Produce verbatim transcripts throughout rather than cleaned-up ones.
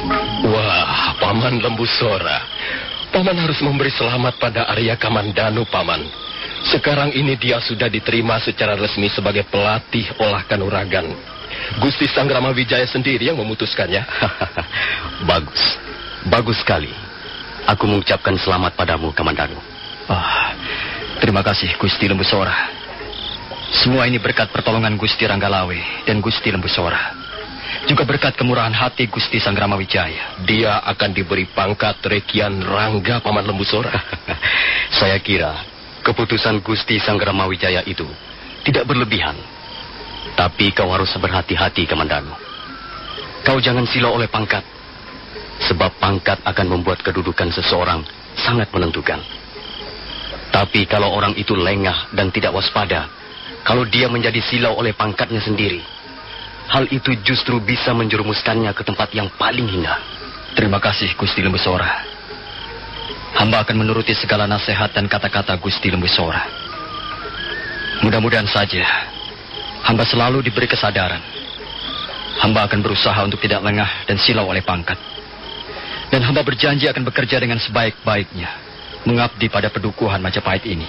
Wah, Paman Lembu Sora. Paman harus memberi selamat pada Arya Kamandanu, Paman. Sekarang ini dia sudah diterima secara resmi sebagai pelatih olah kanuragan. Gusti Sanggrama Wijaya sendiri yang memutuskannya. Bagus. Bagus sekali. Aku mengucapkan selamat padamu, Kamandanu. Ah, terima kasih, Gusti Lembu Sora. Semua ini berkat pertolongan Gusti Ranggalawe dan Gusti Lembu Sora. Juga berkat kemurahan hati Gusti Sanggrama Wijaya. Dia akan diberi pangkat Rekian Rangga, Paman Lembu Sora. Saya kira keputusan Gusti Sanggrama Wijaya itu tidak berlebihan. Tapi kau harus berhati-hati, Kamandanu. Kau jangan silau oleh pangkat. Sebab pangkat akan membuat kedudukan seseorang sangat menentukan. Tapi kalau orang itu lengah dan tidak waspada, kalau dia menjadi silau oleh pangkatnya sendiri, hal itu justru bisa menjerumuskannya ke tempat yang paling hina. Terima kasih, Gusti Lembu Sora. Hamba akan menuruti segala nasihat dan kata-kata Gusti Lembu Sora. Mudah-mudahan saja hamba selalu diberi kesadaran. Hamba akan berusaha untuk tidak lengah dan silau oleh pangkat. Dan hamba berjanji akan bekerja dengan sebaik-baiknya, mengabdi pada pedukuhan Majapahit ini.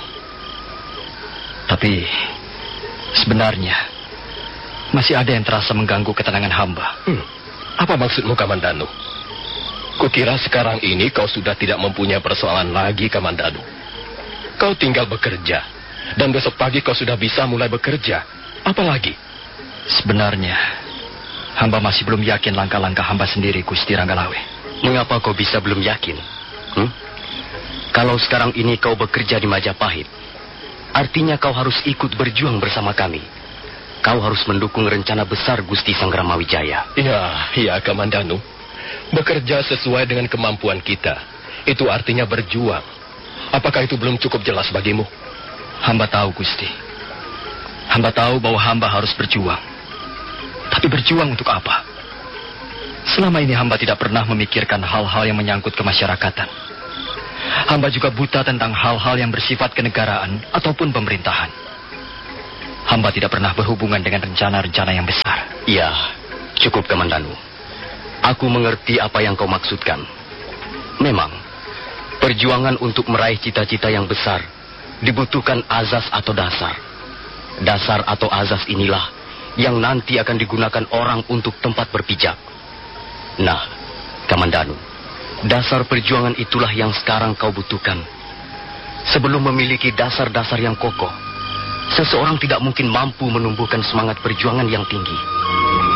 Tapi sebenarnya masih ada yang terasa mengganggu ketenangan hamba. Hmm. Apa maksudmu, Kamandanu? Kukira sekarang ini kau sudah tidak mempunyai persoalan lagi, Kamandanu. Kau tinggal bekerja, dan besok pagi kau sudah bisa mulai bekerja. Apalagi? Sebenarnya hamba masih belum yakin langkah-langkah hamba sendiri, Gusti Ranggalawe. Mengapa kau bisa belum yakin? Hmm? Kalau sekarang ini kau bekerja di Majapahit, artinya kau harus ikut berjuang bersama kami. Kau harus mendukung rencana besar Gusti Sanggrama Wijaya. Ya, ya, Kamandanu. Bekerja sesuai dengan kemampuan kita. Itu artinya berjuang. Apakah itu belum cukup jelas bagimu? Hamba tahu, Gusti. Hamba tahu bahwa hamba harus berjuang. Tapi berjuang untuk apa? Selama ini hamba tidak pernah memikirkan hal-hal yang menyangkut kemasyarakatan. Hamba juga buta tentang hal-hal yang bersifat kenegaraan ataupun pemerintahan. Hamba tidak pernah berhubungan dengan rencana-rencana yang besar. Iya, cukup, Kamandanu. Aku mengerti apa yang kau maksudkan. Memang, perjuangan untuk meraih cita-cita yang besar dibutuhkan azas atau dasar. Dasar atau azas inilah yang nanti akan digunakan orang untuk tempat berpijak. Nah, Kamandanu, dasar perjuangan itulah yang sekarang kau butuhkan. Sebelum memiliki dasar-dasar yang kokoh, seseorang tidak mungkin mampu menumbuhkan semangat perjuangan yang tinggi.